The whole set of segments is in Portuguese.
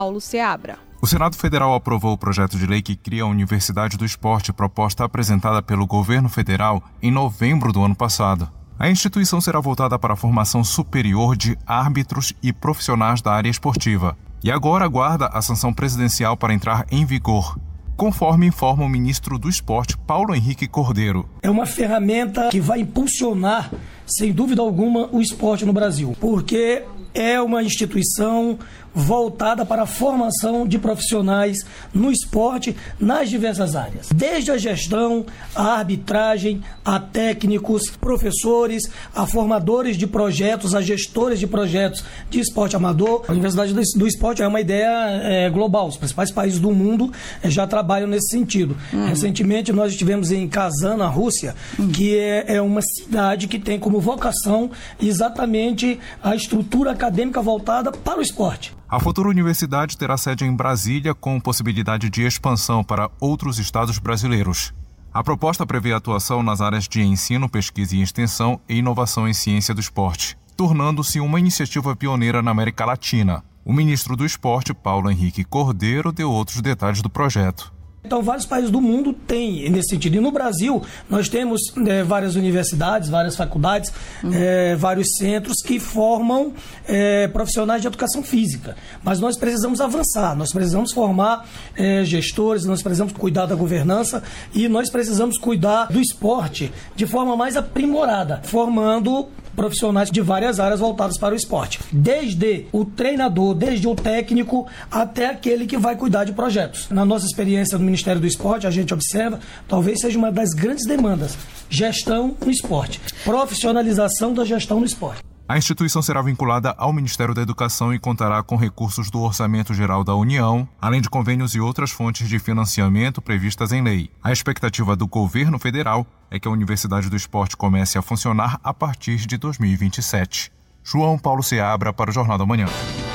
Paulo Seabra. O Senado Federal aprovou o projeto de lei que cria a Universidade do Esporte, proposta apresentada pelo governo federal em novembro do ano passado. A instituição será voltada para a formação superior de árbitros e profissionais da área esportiva e agora aguarda a sanção presidencial para entrar em vigor, conforme informa o ministro do Esporte, Paulo Henrique Cordeiro. É uma ferramenta que vai impulsionar, sem dúvida alguma, o esporte no Brasil, porque é uma instituição voltada para a formação de profissionais no esporte nas diversas áreas. Desde a gestão, a arbitragem, a técnicos, professores, a formadores de projetos, a gestores de projetos de esporte amador. A Universidade do Esporte é uma ideia global. Os principais países do mundo já trabalham nesse sentido. Recentemente nós estivemos em Kazan, na Rússia, que é uma cidade que tem como vocação exatamente a estrutura acadêmica voltada para o esporte. A futura universidade terá sede em Brasília, com possibilidade de expansão para outros estados brasileiros. A proposta prevê atuação nas áreas de ensino, pesquisa e extensão e inovação em ciência do esporte, tornando-se uma iniciativa pioneira na América Latina. O ministro do Esporte, Paulo Henrique Cordeiro, deu outros detalhes do projeto. Então, vários países do mundo têm nesse sentido. E no Brasil, nós temos várias universidades, várias faculdades, vários centros que formam profissionais de educação física. Mas nós precisamos avançar, nós precisamos formar gestores, nós precisamos cuidar da governança e nós precisamos cuidar do esporte de forma mais aprimorada, formando profissionais de várias áreas voltadas para o esporte. Desde o treinador, desde o técnico, até aquele que vai cuidar de projetos. Na nossa experiência no Ministério do Esporte, a gente observa, talvez seja uma das grandes demandas, gestão no esporte, profissionalização da gestão no esporte. A instituição será vinculada ao Ministério da Educação e contará com recursos do Orçamento Geral da União, além de convênios e outras fontes de financiamento previstas em lei. A expectativa do governo federal é que a Universidade do Esporte comece a funcionar a partir de 2027. João Paulo Seabra para o Jornal da Manhã.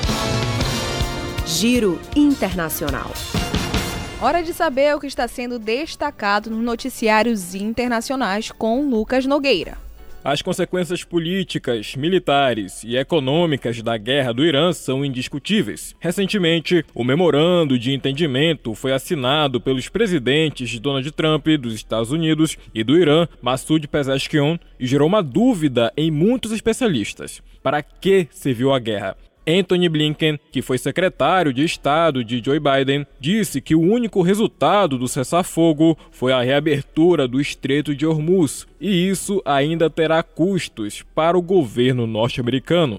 Giro Internacional. Hora de saber o que está sendo destacado nos noticiários internacionais com Lucas Nogueira. As consequências políticas, militares e econômicas da guerra do Irã são indiscutíveis. Recentemente, o memorando de entendimento foi assinado pelos presidentes Donald Trump dos Estados Unidos e do Irã, Masoud Pezeshkian, e gerou uma dúvida em muitos especialistas. Para que serviu a guerra? Antony Blinken, que foi secretário de Estado de Joe Biden, disse que o único resultado do cessar-fogo foi a reabertura do Estreito de Hormuz, e isso ainda terá custos para o governo norte-americano.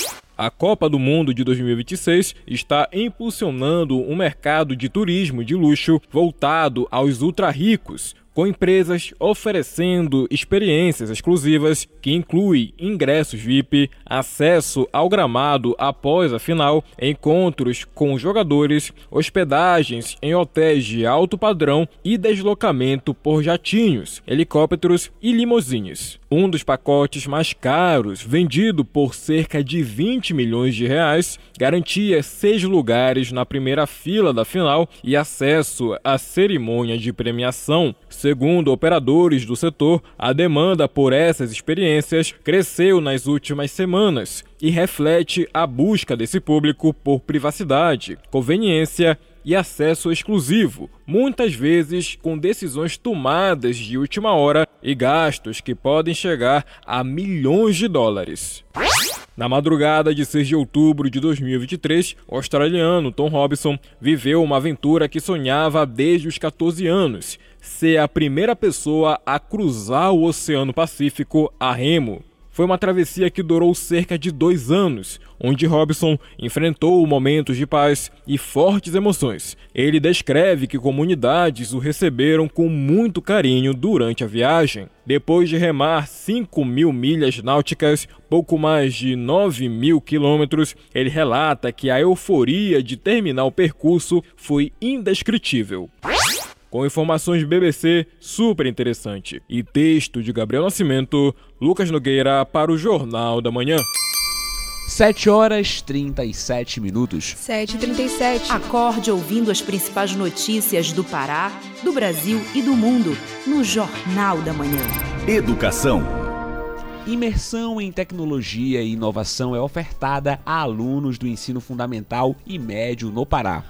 A Copa do Mundo de 2026 está impulsionando um mercado de turismo de luxo voltado aos ultra-ricos, com empresas oferecendo experiências exclusivas que incluem ingressos VIP, acesso ao gramado após a final, encontros com jogadores, hospedagens em hotéis de alto padrão e deslocamento por jatinhos, helicópteros e limousines. Um dos pacotes mais caros, vendido por cerca de 20 milhões de reais, garantia 6 lugares na primeira fila da final e acesso à cerimônia de premiação. Segundo operadores do setor, a demanda por essas experiências cresceu nas últimas semanas e reflete a busca desse público por privacidade, conveniência e acesso exclusivo, muitas vezes com decisões tomadas de última hora e gastos que podem chegar a milhões de dólares. Na madrugada de 6 de outubro de 2023, o australiano Tom Robinson viveu uma aventura que sonhava desde os 14 anos, ser a primeira pessoa a cruzar o Oceano Pacífico a remo. Foi uma travessia que durou cerca de 2 anos, onde Robinson enfrentou momentos de paz e fortes emoções. Ele descreve que comunidades o receberam com muito carinho durante a viagem. Depois de remar 5.000 milhas náuticas, pouco mais de 9.000 quilômetros, ele relata que a euforia de terminar o percurso foi indescritível. Com informações BBC, super interessante, e texto de Gabriel Nascimento, Lucas Nogueira para o Jornal da Manhã. 7h37. 7h37. Acorde ouvindo as principais notícias do Pará, do Brasil e do mundo no Jornal da Manhã. Educação. Imersão em tecnologia e inovação é ofertada a alunos do ensino fundamental e médio no Pará.